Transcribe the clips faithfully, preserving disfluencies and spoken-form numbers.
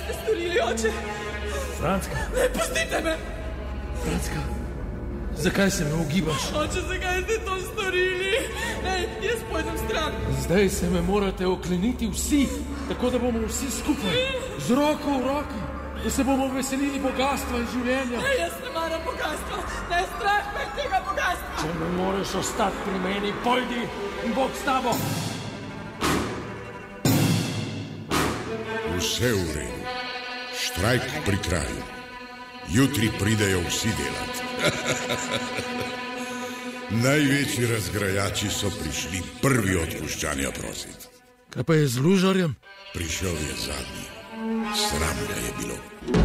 ste storili, oče? Francka. Ne, pustite me. Francka, zakaj se me ugibaš? Oče, zakaj ste to storili? Ej, jaz pojdem stran. Zdaj se me morate okleniti vsi, tako da bomo vsi skupaj, z roko v roki, da se bomo veselili bogatstva in življenja. Ej, jaz ne maram bogatstva, ne strah me tega bogatstva. Če ne moreš ostati pri meni, pojdi in Bog s tabo. Vse v redu. Štrajk pri kraju. Jutri pridejo vsi delati. Največji razgrajači so prišli prvi od puščanja prosit. Kaj pa je z lužarjem? Prišel je zadnji. Sram ga je bilo.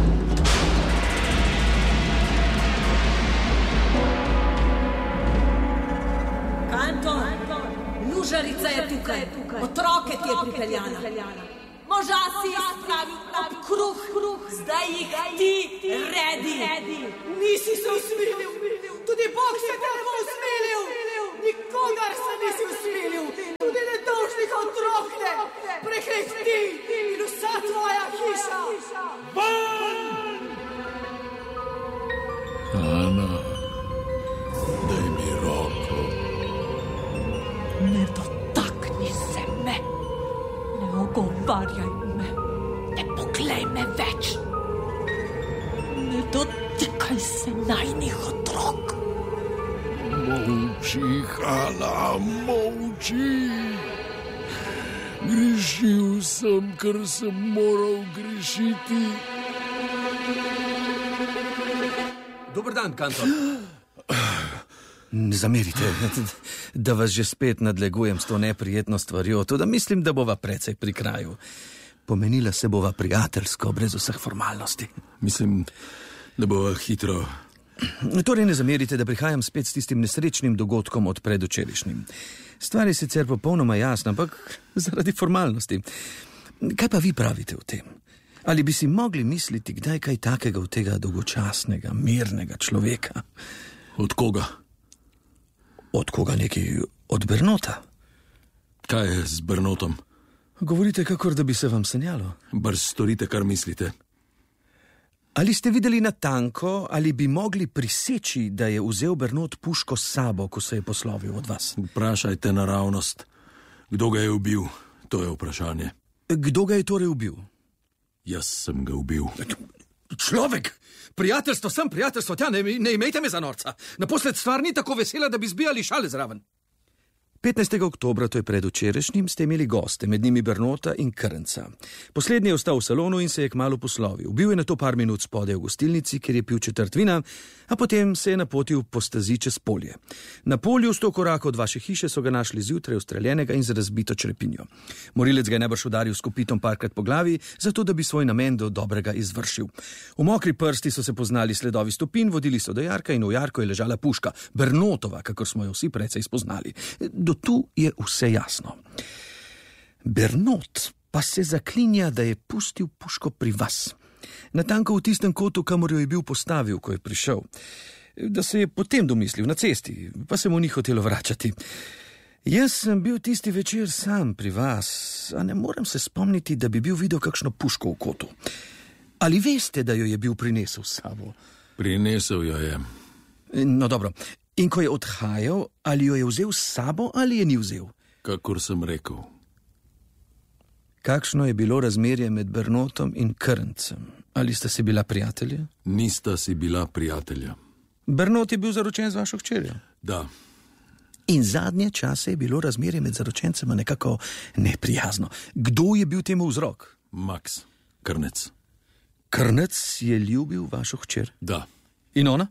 Kantor, lužarica je tukaj. Otroke ti je pripeljana. Moža si spravil ob kruh, zdaj jih ti redi. Nisi se usmilil, tudi Bog se te ne bo usmilil. Nikogar se nisi usmilil, tudi nedolžnih otrok ne. Prekrehti in vsa tvoja hiša. Van! Ana, daj mi roko. Ne dotakni se me, ne ogovarjaj me, ne poglej me več. Ne dotikaj se najnih otrok. Molči, Ana, molči. Grešil sem, ker sem moral grešiti. Dober dan, Kantor. Ne zamerite, da vas že spet nadlegujem s to neprijetno stvarjo, to da mislim, da bova precej pri kraju. Pomenila se bova prijateljsko, brez vseh formalnosti. Mislim, da bova hitro. Torej ne zamerite, da prihajam spet s tistim nesrečnim dogodkom od predvčerajšnjim. Stvar je sicer popolnoma jasna, ampak zaradi formalnosti. Kaj pa vi pravite o tem? Ali bi si mogli misliti kdaj kaj takega od tega dolgočasnega, mirnega človeka? Od koga? Od koga neki? Od Bernota? Kaj je z Bernotom? Govorite, kakor da bi se vam sanjalo. Brz storite, kar mislite. Ali ste videli natanko, ali bi mogli priseči, da je vzel Bernot puško s sabo, ko se je poslovil od vas? Vprašajte naravnost. Kdo ga je ubil? To je vprašanje. Kdo ga je torej ubil? Jaz sem ga ubil. Človek! Prijateljstvo sem, prijateljstvo tja, ne, ne imejte me za norca. Naposled stvar ni tako vesela, da bi zbijali šale zraven. petnajstega oktobra, to je predvčerajšnjim, ste imeli goste, med njimi Bernota in Krnca. Poslednji je ostal v salonu in se je kmalu poslovil. Bil je nato par minut spodaj v gostilnici, kjer je pil četrt vina, a potem se je napotil po stezi čez polje. Na polju sto korakov od vaše hiše so ga našli zjutraj ustreljenega in z razbito črepinjo. Morilec ga je najbrž udaril s kopitom parkrat po glavi, zato da bi svoj namen do dobrega izvršil. V mokri prsti so se poznali sledovi stopinj, vodili so do jarka in v jarku je ležala puška, Bernotova, kakor smo jo vsi precej spoznali. Do tu je vse jasno. Bernot pa se zaklinja, da je pustil puško pri vas. Natanko v tistem kotu, kamor jo je bil postavil, ko je prišel. Da se je potem domislil na cesti, pa se mu ni hotelo vračati. Jaz sem bil tisti večer sam pri vas, a ne morem se spomniti, da bi bil videl kakšno puško v kotu. Ali veste, da jo je bil prinesel s sabo? Prinesel jo je. No dobro. In ko je odhajal, ali jo je vzel s sabo ali je ni vzel? Kakor sem rekel. Kakšno je bilo razmerje med Bernotom in Krncem? Ali sta si bila prijatelja? Nista si bila prijatelja. Bernot je bil zaročen z vašo hčerjo? Da. In zadnje čase je bilo razmerje med zaročencema nekako neprijazno. Kdo je bil temu vzrok? Max, Krnec. Krnec je ljubil vašo hčer? Da. In ona?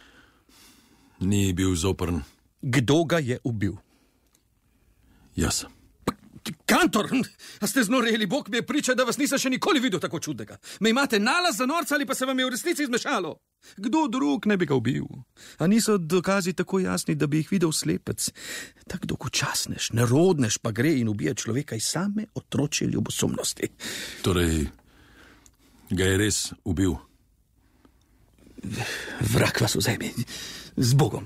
Ni bil zoprn. Kdo ga je ubil? Jaz. Kantor, a ste znoreli, Bog mi je priča, da vas nisem še nikoli videl tako čudnega. Me imate nalaz za norca ali pa se vam je v resnici izmešalo? Kdo drug ne bi ga ubil? A niso dokazi tako jasni, da bi jih videl slepec? Tak dolgočasnež, nerodnež pa gre in ubije človeka iz same otročje ljubosumnosti. Torej, ga je res ubil? Vrag vas vzemi. Z Bogom.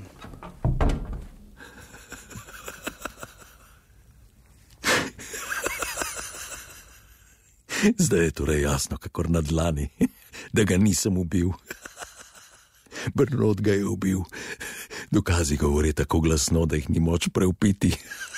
Zdaj je torej jasno, kakor na dlani, da ga nisem ubil. Bernard ga je ubil. Dokazi govori tako glasno, da jih ni moč preupiti.